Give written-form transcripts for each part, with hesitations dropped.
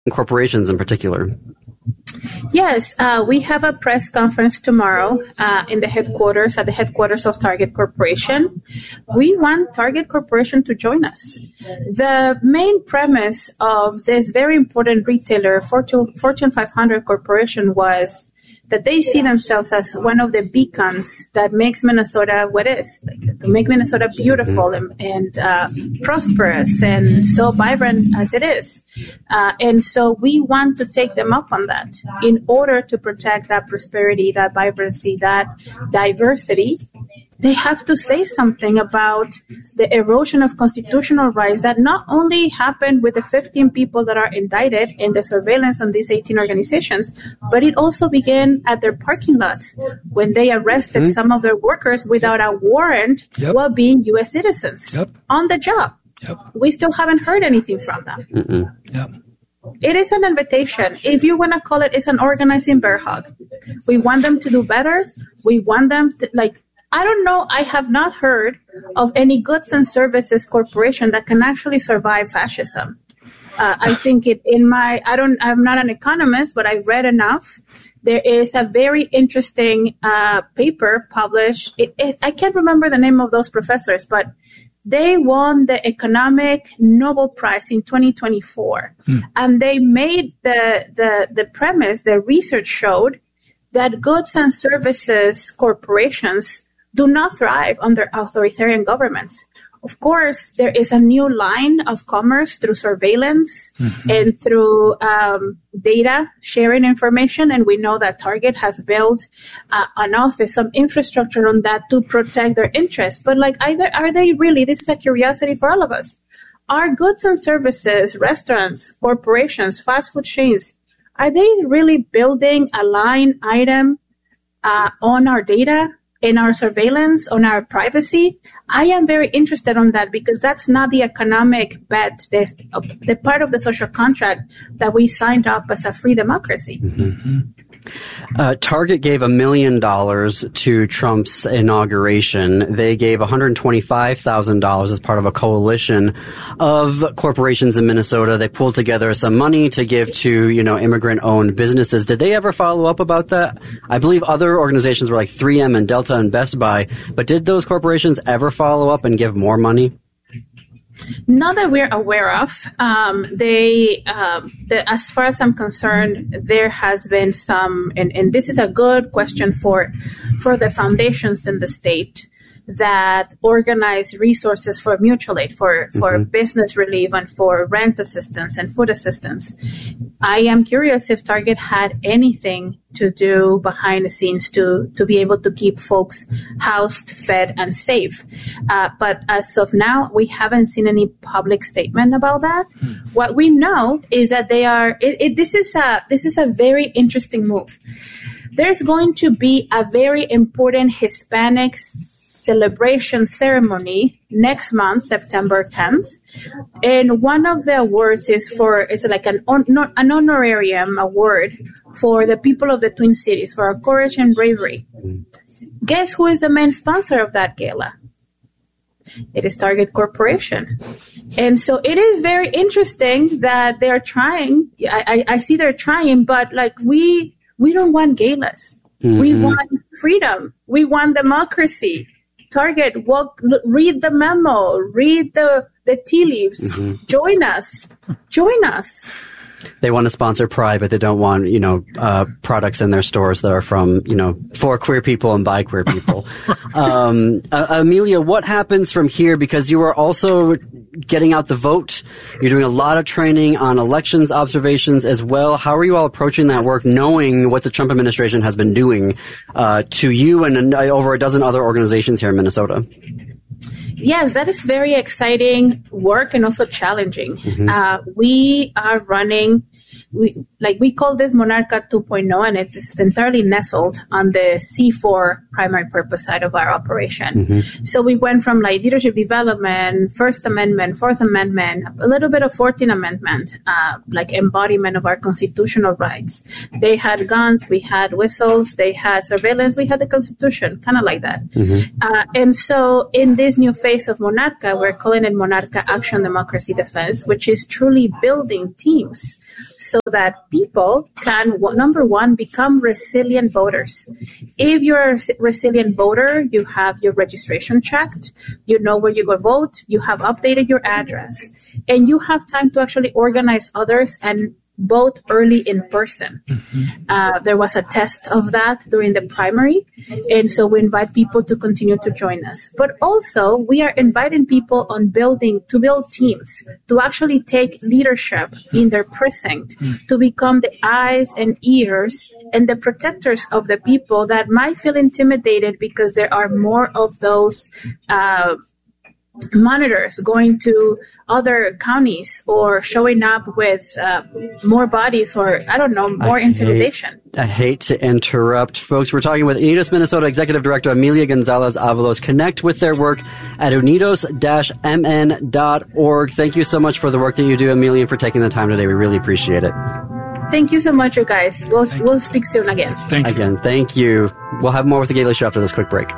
corporations in particular? Yes, we have a press conference tomorrow at the headquarters of Target Corporation. We want Target Corporation to join us. The main premise of this very important retailer, Fortune 500 corporation, was that they see themselves as one of the beacons that makes Minnesota what it is, to make Minnesota beautiful and prosperous and so vibrant as it is. And so we want to take them up on that in order to protect that prosperity, that vibrancy, that diversity. They have to say something about the erosion of constitutional rights that not only happened with the 15 people that are indicted in the surveillance on these 18 organizations, but it also began at their parking lots when they arrested some of their workers without a warrant while being U.S. citizens on the job. We still haven't heard anything from them. It is an invitation. If you want to call it, it's an organizing bear hug. We want them to do better. We want them to, I don't know. I have not heard of any goods and services corporation that can actually survive fascism. I think I'm not an economist, but I've read enough. There is a very interesting paper published. I can't remember the name of those professors, but they won the Economic Nobel Prize in 2024. And they made the premise, the research showed that goods and services corporations do not thrive under authoritarian governments. Of course, there is a new line of commerce through surveillance and through data sharing information. And we know that Target has built an office, some infrastructure on that to protect their interests. But are they really, this is a curiosity for all of us, are goods and services, restaurants, corporations, fast food chains, are they really building a line item on our data, in our surveillance, on our privacy? I am very interested on that because that's not the economic bet, the part of the social contract that we signed up as a free democracy. Target gave $1 million to Trump's inauguration. They gave $125,000 as part of a coalition of corporations in Minnesota. They pulled together some money to give to, immigrant-owned businesses. Did they ever follow up about that? I believe other organizations were like 3M and Delta and Best Buy, but did those corporations ever follow up and give more money? Not that we're aware of. As far as I'm concerned, there has been some, and this is a good question for the foundations in the state that organize resources for mutual aid, for business relief and for rent assistance and food assistance. I am curious if Target had anything to do behind the scenes to be able to keep folks housed, fed, and safe. But as of now, we haven't seen any public statement about that. What we know is that they are, this is a very interesting move. There's going to be a very important Hispanic celebration ceremony next month, September 10th. And one of the awards is like an honorarium award for the people of the Twin Cities for our courage and bravery. Guess who is the main sponsor of that gala? It is Target Corporation. And so it is very interesting that they're trying. I see they're trying, but we don't want galas. We want freedom. We want democracy. Target, read the memo, read the tea leaves. Join us. They want to sponsor Pride, but they don't want, products in their stores that are from, for queer people and by queer people. Amelia, what happens from here? Because you are also getting out the vote. You're doing a lot of training on elections observations as well. How are you all approaching that work, knowing what the Trump administration has been doing to you and over a dozen other organizations here in Minnesota? Yes, that is very exciting work and also challenging. We are running, we call this Monarca 2.0, and it's entirely nestled on the C4 primary purpose side of our operation. So we went from leadership development, First Amendment, Fourth Amendment, a little bit of 14th Amendment, embodiment of our constitutional rights. They had guns, we had whistles, they had surveillance, we had the Constitution, kind of like that. And so in this new phase of Monarca, we're calling it Monarca Action Democracy Defense, which is truly building teams so that people can, number one, become resilient voters. If you're a resilient voter, you have your registration checked, you know where you go vote, you have updated your address, and you have time to actually organize others and vote early in person. There was a test of that during the primary, and so we invite people to continue to join us. But also, we are inviting people to build teams, to actually take leadership in their precinct, to become the eyes and ears and the protectors of the people that might feel intimidated because there are more of those monitors going to other counties or showing up with more bodies or, I don't know, more intimidation. I hate to interrupt, folks. We're talking with Unidos Minnesota Executive Director Amelia Gonzalez-Avalos. Connect with their work at unidos-mn.org. Thank you so much for the work that you do, Amelia, and for taking the time today. We really appreciate it. Thank you so much, you guys. We'll speak soon again. Thank you. We'll have more with the Gailey Show after this quick break.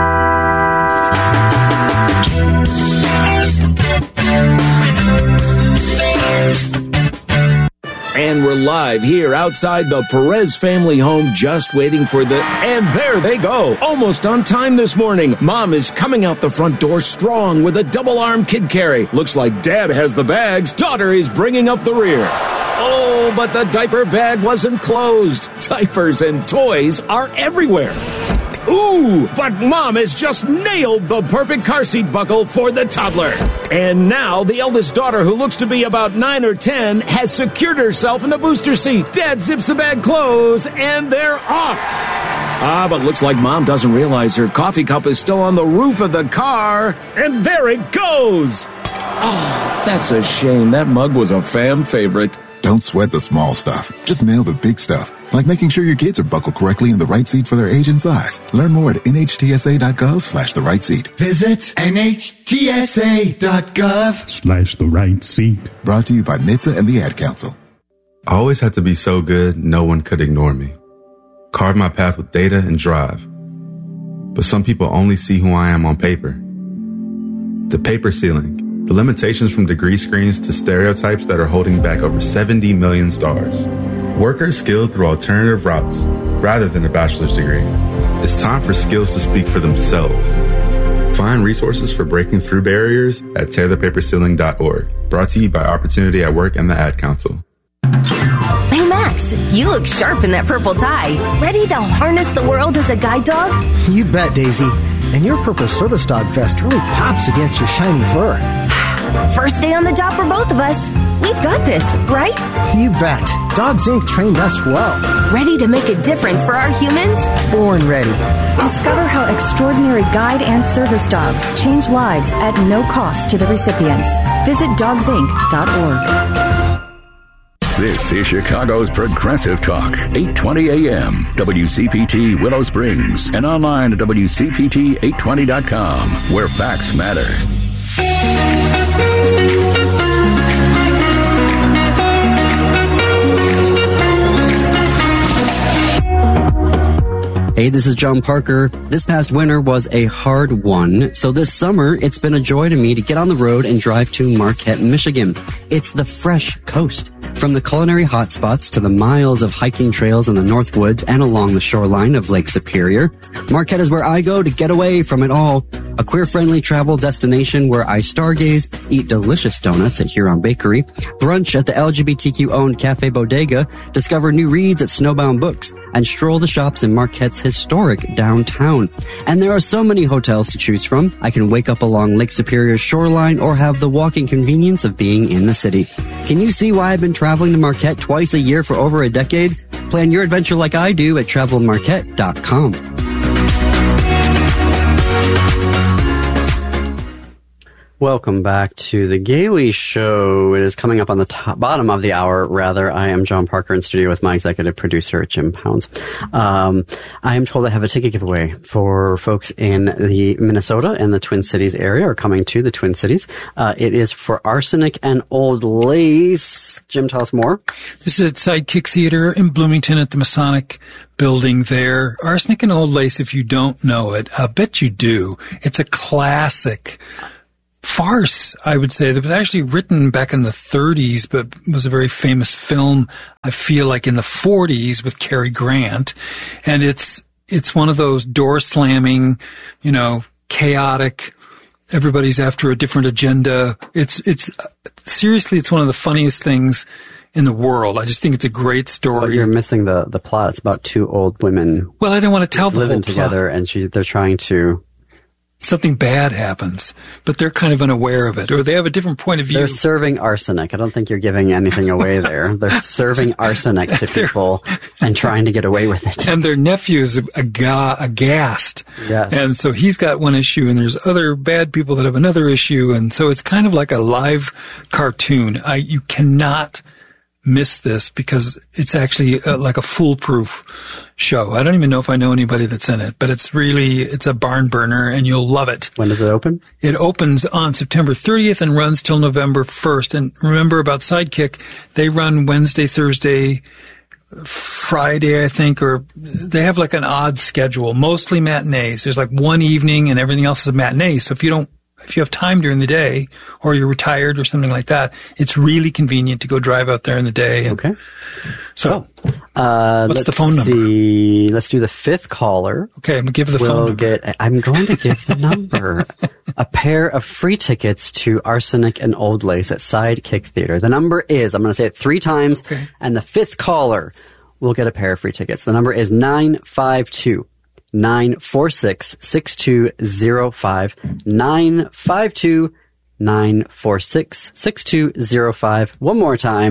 And we're live here outside the Perez family home, just waiting for and there they go. Almost on time this morning. Mom is coming out the front door strong with a double-arm kid carry. Looks like Dad has the bags. Daughter is bringing up the rear. Oh, but the diaper bag wasn't closed. Diapers and toys are everywhere. Ooh, but Mom has just nailed the perfect car seat buckle for the toddler. And now the eldest daughter, who looks to be about 9 or 10, has secured herself in the booster seat. Dad zips the bag closed, and they're off. But looks like Mom doesn't realize her coffee cup is still on the roof of the car. And there it goes. Oh, that's a shame. That mug was a fam favorite. Don't sweat the small stuff. Just nail the big stuff, like making sure your kids are buckled correctly in the right seat for their age and size. Learn more at nhtsa.gov/the right seat. Visit nhtsa.gov/the right seat. Brought to you by NHTSA and the Ad Council. I always had to be so good, no one could ignore me. Carve my path with data and drive. But some people only see who I am on paper. The paper ceiling. The limitations from degree screens to stereotypes that are holding back over 70 million stars. Workers skilled through alternative routes rather than a bachelor's degree. It's time for skills to speak for themselves. Find resources for breaking through barriers at tearthepaperceiling.org. Brought to you by Opportunity at Work and the Ad Council. Hey, Max, you look sharp in that purple tie. Ready to harness the world as a guide dog? You bet, Daisy. And your purple service dog vest really pops against your shiny fur. First day on the job for both of us. We've got this, right? You bet. Dogs Inc. trained us well. Ready to make a difference for our humans? Born ready. Discover how extraordinary guide and service dogs change lives at no cost to the recipients. Visit dogsinc.org. This is Chicago's Progressive Talk, 820 AM, WCPT Willow Springs, and online at WCPT820.com, where facts matter. Hey, this is John Parker. This past winter was a hard one, so this summer it's been a joy to me to get on the road and drive to Marquette, Michigan. It's the fresh coast. From the culinary hotspots to the miles of hiking trails in the North Woods and along the shoreline of Lake Superior, Marquette is where I go to get away from it all. A queer-friendly travel destination where I stargaze, eat delicious donuts at Huron Bakery, brunch at the LGBTQ-owned Cafe Bodega, discover new reads at Snowbound Books, and stroll the shops in Marquette's historic downtown. And there are so many hotels to choose from. I can wake up along Lake Superior's shoreline or have the walking convenience of being in the city. Can you see why I've been traveling to Marquette twice a year for over a decade? Plan your adventure like I do at travelmarquette.com. Welcome back to the Gailey Show. It is coming up on the bottom of the hour, rather. I am John Parker in studio with my executive producer, Jim Pounds. I am told I have a ticket giveaway for folks in the Minnesota and the Twin Cities area, or coming to the Twin Cities. It is for Arsenic and Old Lace. Jim, tell us more. This is at Sidekick Theater in Bloomington at the Masonic building there. Arsenic and Old Lace, if you don't know it, I bet you do. It's a classic farce, I would say, that was actually written back in the 30s, but was a very famous film, I feel like, in the 40s with Cary Grant. And it's one of those door slamming, chaotic, everybody's after a different agenda. It's seriously, it's one of the funniest things in the world. I just think it's a great story. Well, you're missing the plot. It's about two old women. Well, I don't want to tell the whole living together, plot. and they're trying to. Something bad happens, but they're kind of unaware of it, or they have a different point of view. They're serving arsenic. I don't think you're giving anything away there. They're serving arsenic to people and trying to get away with it. And their nephew's aghast. Yes. And so he's got one issue, and there's other bad people that have another issue, and so it's kind of like a live cartoon. You cannot miss this because it's actually like a foolproof show. I don't even know if I know anybody that's in it, but it's a barn burner and you'll love it. When does it open? It opens on September 30th and runs till November 1st. And remember about Sidekick, they run Wednesday, Thursday, Friday, I think, or they have like an odd schedule, mostly matinees. There's like one evening and everything else is a matinee. So if you have time during the day or you're retired or something like that, it's really convenient to go drive out there in the day. Okay. So, what's the phone number? Let's do the fifth caller. Okay, I'm going to give the phone number. I'm going to give the number. A pair of free tickets to Arsenic and Old Lace at Sidekick Theater. The number is, I'm going to say it 3 times, and the fifth caller will get a pair of free tickets. The number is 952. 946-6205, 952-946-6205. One more time,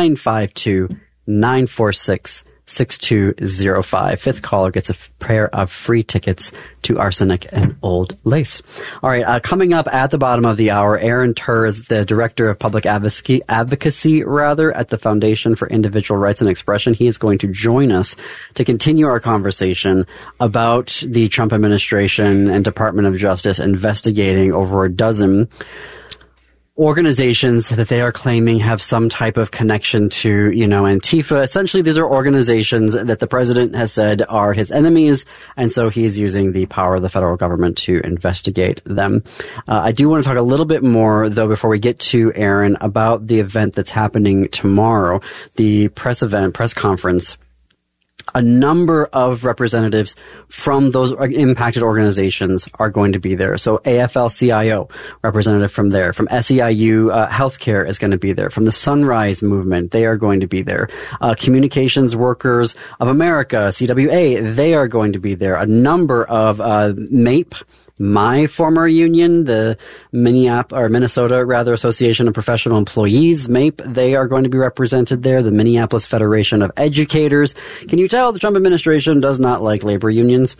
952-946-6205. Fifth caller gets a pair of free tickets to Arsenic and Old Lace. All right, coming up at the bottom of the hour, Aaron Turr is the Director of Public Advocacy at the Foundation for Individual Rights and Expression. He is going to join us to continue our conversation about the Trump administration and Department of Justice investigating over a dozen organizations that they are claiming have some type of connection to, Antifa. Essentially, these are organizations that the president has said are his enemies, and so he's using the power of the federal government to investigate them. I do want to talk a little bit more, though, before we get to Aaron, about the event that's happening tomorrow, the press conference. A number of representatives from those impacted organizations are going to be there. So AFL-CIO, representative from there. From SEIU Healthcare is going to be there. From the Sunrise Movement, they are going to be there. Communications Workers of America, CWA, they are going to be there. A number of MAPE, my former union, the Minnesota Association of Professional Employees, MAPE, they are going to be represented there. The Minneapolis Federation of Educators. Can you tell the Trump administration does not like labor unions?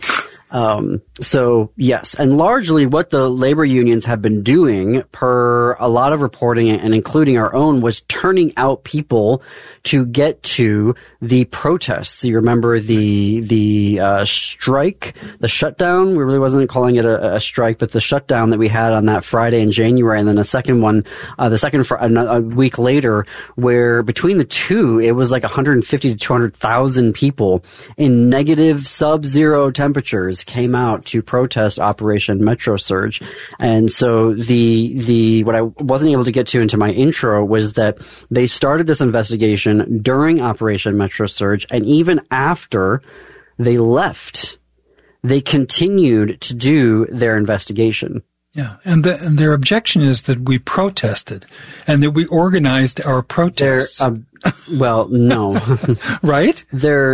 So yes, and largely what the labor unions have been doing, per a lot of reporting and including our own, was turning out people to get to the protests. You remember the strike, the shutdown. We really wasn't calling it a strike, but the shutdown that we had on that Friday in January, and then a second one, a week later, where between the two, it was like 150 to 200,000 people in negative sub-zero temperatures came out to protest Operation Metro Surge. And so what I wasn't able to get to into my intro was that they started this investigation during Operation Metro Surge, and even after they left, they continued to do their investigation. Yeah, and their objection is that we protested and that we organized our protests. Well, no. Right?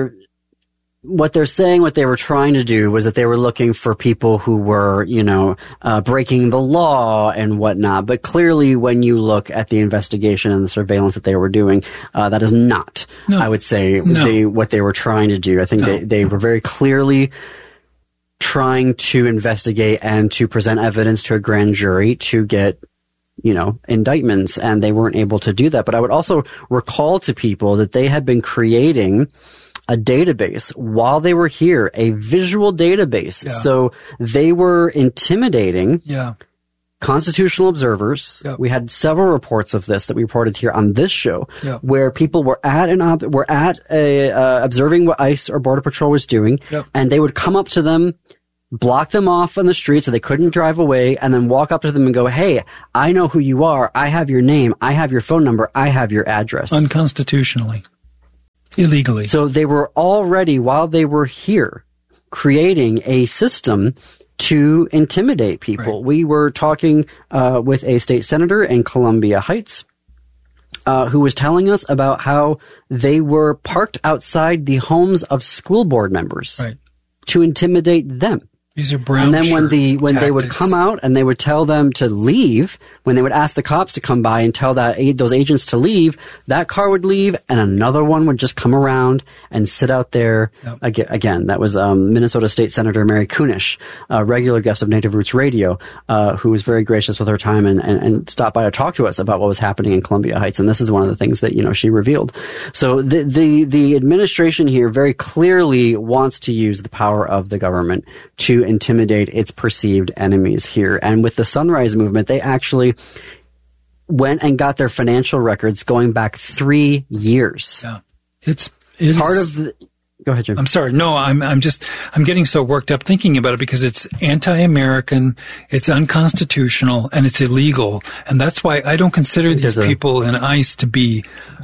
What they're saying, what they were trying to do was that they were looking for people who were, breaking the law and whatnot. But clearly, when you look at the investigation and the surveillance that they were doing, that is not, I would say, what they were trying to do. I think they were very clearly trying to investigate and to present evidence to a grand jury to get indictments, and they weren't able to do that. But I would also recall to people that they had been creating a database while they were here, a visual database. Yeah. So they were intimidating constitutional observers. Yep. We had several reports of this that we reported here on this show, where people were observing what ICE or Border Patrol was doing, and they would come up to them, block them off on the street so they couldn't drive away, and then walk up to them and go, hey, I know who you are. I have your name. I have your phone number. I have your address. Unconstitutionally. Illegally. So they were already, while they were here, creating a system to intimidate people. Right. We were talking with a state senator in Columbia Heights who was telling us about how they were parked outside the homes of school board members to intimidate them. These are brown And then when tactics. They would come out and they would tell them to leave, when they would ask the cops to come by and tell those agents to leave, that car would leave and another one would just come around and sit out there. Again, that was Minnesota State Senator Mary Kunesh, a regular guest of Native Roots Radio, who was very gracious with her time and stopped by to talk to us about what was happening in Columbia Heights. And this is one of the things that, she revealed. So the administration here very clearly wants to use the power of the government to intimidate its perceived enemies here. And with the Sunrise Movement, they actually went and got their financial records going back 3 years. Yeah. It is. Go ahead, Jim. I'm sorry. No, I'm getting so worked up thinking about it because it's anti-American, it's unconstitutional, and it's illegal. And that's why I don't consider these people in ICE to be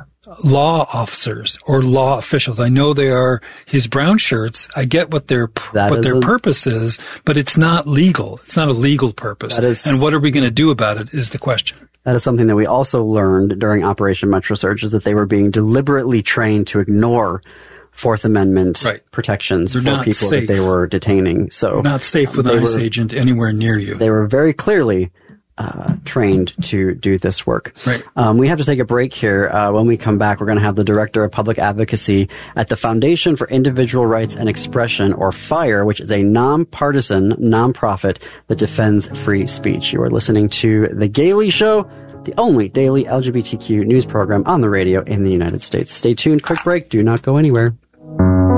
law officers or law officials. I know they are his brown shirts. I get what their purpose is, but it's not legal. It's not a legal purpose. And what are we going to do about it is the question. That is something that we also learned during Operation Metro Surge, is that they were being deliberately trained to ignore Fourth Amendment protections for people that they were detaining. So not safe with an ICE agent anywhere near you. They were very clearly trained to do this work. Right. We have to take a break here. When we come back, we're going to have the Director of Public Advocacy at the Foundation for Individual Rights and Expression, or FIRE, which is a nonpartisan nonprofit that defends free speech. You are listening to The Gailey Show, the only daily LGBTQ news program on the radio in the United States. Stay tuned. Quick break. Do not go anywhere.